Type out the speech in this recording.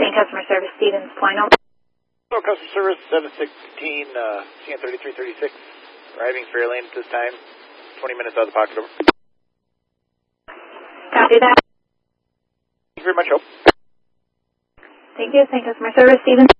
St. Customer Service, Stevens Point. Over. Hello, Customer Service, 716, CN3336. Arriving Fairlane at this time. 20 minutes out of the pocket. Over. Copy that. Thank you very much, Hope. Thank you, St. Customer Service, Stevens.